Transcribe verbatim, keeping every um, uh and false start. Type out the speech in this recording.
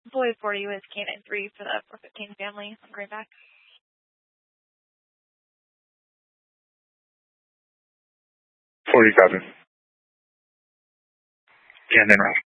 Boy forty with Canine three for the four fifteen family on Greenback. forty-seven. Camden Rush.